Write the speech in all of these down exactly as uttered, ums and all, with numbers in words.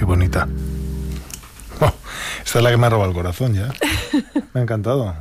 Qué bonita. Oh, esta es la que me ha robado el corazón ya. Me ha encantado.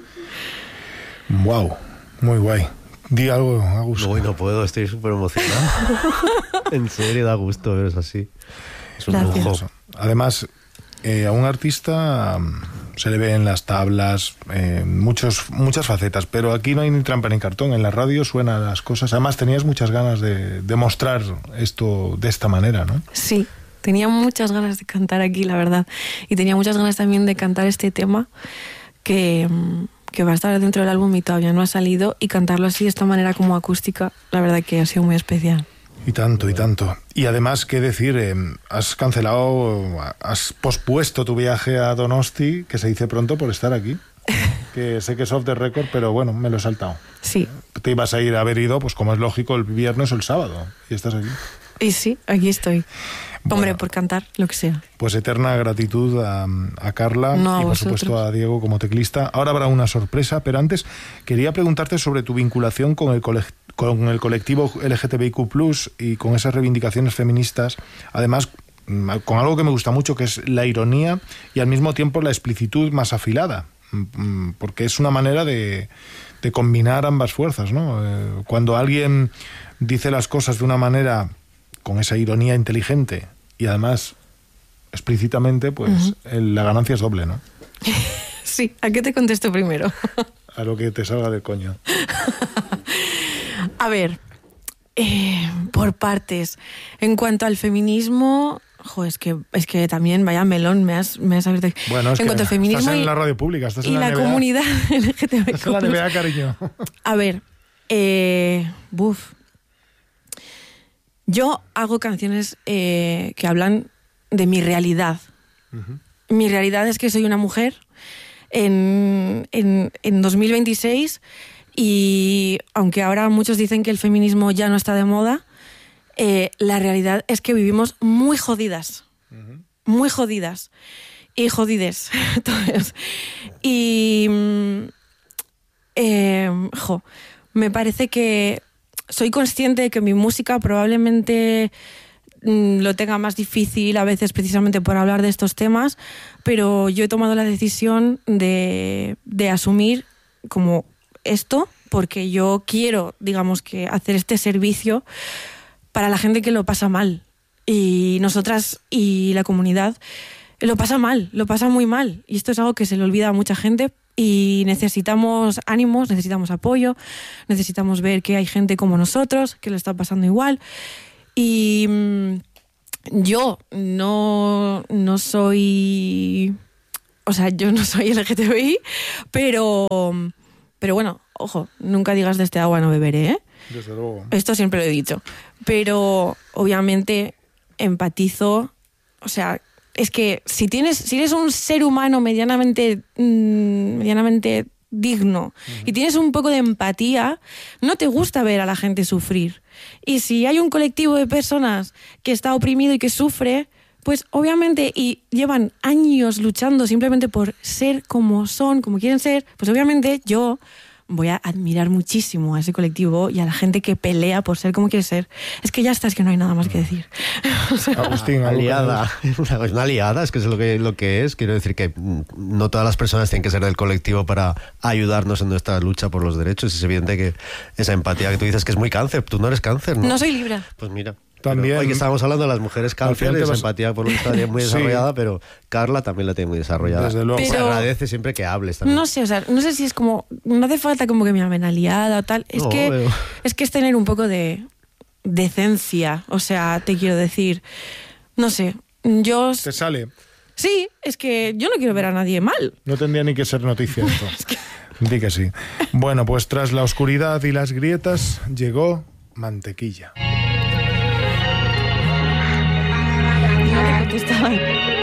Wow, muy guay. Di algo, Agus. No, no puedo, estoy súper emocionado. En serio, da gusto veros así. Es un Gracias. lujo. Además, eh, a un artista um, se le ve en las tablas eh, muchos, muchas facetas, pero aquí no hay ni trampa ni cartón. En la radio suenan las cosas. Además, tenías muchas ganas de, de mostrar esto de esta manera, ¿no? Sí, tenía muchas ganas de cantar aquí, la verdad. Y tenía muchas ganas también de cantar este tema que, que va a estar dentro del álbum y todavía no ha salido. Y cantarlo así de esta manera como acústica, la verdad que ha sido muy especial. Y tanto, y tanto. Y además, ¿qué decir? Eh, has cancelado, has pospuesto tu viaje a Donosti, que se dice pronto, por estar aquí. Que sé que es off the record, pero bueno, me lo he saltado. Sí. Te ibas a ir a haber ido, pues como es lógico, el viernes o el sábado. Y estás aquí. Y sí, aquí estoy. Hombre, Bueno, por cantar, lo que sea. pues eterna gratitud a, a Carla No, a y por vosotros. supuesto a Diego como teclista. Ahora habrá una sorpresa, pero antes quería preguntarte sobre tu vinculación con el, cole, con el colectivo L G T B I Q plus, y con esas reivindicaciones feministas. Además, con algo que me gusta mucho, que es la ironía y al mismo tiempo la explicitud más afilada, porque es una manera de, de combinar ambas fuerzas, ¿no? Eh, cuando alguien dice las cosas de una manera con esa ironía inteligente y además explícitamente, pues uh-huh. el, la ganancia es doble, ¿no? Sí, ¿a qué te contesto primero? A lo que te salga del coño. A ver, eh, por partes. En cuanto al feminismo, jo, es que es que también, vaya melón, me has, me has abierto. Bueno, es en que cuanto al feminismo estás en y, la radio pública, estás y en la, la N B A. comunidad L G T B I Q plus. Estás en la N B A, cariño. A ver, eh, buf. Yo hago canciones eh, que hablan de mi realidad. Uh-huh. Mi realidad es que soy una mujer en, en, en dos mil veintiséis, y aunque ahora muchos dicen que el feminismo ya no está de moda, eh, la realidad es que vivimos muy jodidas. Uh-huh. Muy jodidas. Y jodides. Entonces, y... Eh, jo, me parece que... Soy consciente de que mi música probablemente mmm, lo tenga más difícil a veces precisamente por hablar de estos temas, pero yo he tomado la decisión de, de asumir como esto, porque yo quiero, digamos, que hacer este servicio para la gente que lo pasa mal. Y nosotras y la comunidad lo pasa mal, lo pasa muy mal. Y esto es algo que se le olvida a mucha gente. Y necesitamos ánimos, necesitamos apoyo, necesitamos ver que hay gente como nosotros que lo está pasando igual. Y mmm, yo no, no soy... O sea, yo no soy L G T B I, pero, pero bueno, ojo, nunca digas de este agua no beberé, ¿eh? Desde luego. Esto siempre lo he dicho. Pero obviamente empatizo, o sea... Es que si tienes, si eres un ser humano medianamente, mmm, medianamente digno uh-huh. y tienes un poco de empatía, no te gusta ver a la gente sufrir. Y si hay un colectivo de personas que está oprimido y que sufre, pues obviamente, y llevan años luchando simplemente por ser como son, como quieren ser, pues obviamente yo voy a admirar muchísimo a ese colectivo y a la gente que pelea por ser como quiere ser. Es que ya está, es que no hay nada más que decir. O sea, Agustín, aliada. Es una, una aliada, es que es lo que, lo que es. Quiero decir que no todas las personas tienen que ser del colectivo para ayudarnos en nuestra lucha por los derechos. Es evidente que esa empatía que tú dices que es muy cáncer. Tú no eres cáncer, ¿no? No soy Libra. Pues mira. También, hoy que estábamos hablando de las mujeres cáncer, esa vas... empatía por lo está muy desarrollada, sí. Pero Carla también la tiene muy desarrollada. Desde luego. Pero... se agradece siempre que hables también. No sé, o sea, no sé si es como... No hace falta como que me llamen aliada o tal. Es, no, que, pero... es que es tener un poco de decencia. O sea, te quiero decir... No sé, yo... ¿Te sale? Sí, es que yo no quiero ver a nadie mal. No tendría ni que ser noticia esto. Es que... Di que sí. Bueno, pues tras la oscuridad y las grietas llegó Mantequilla. No te contestaban.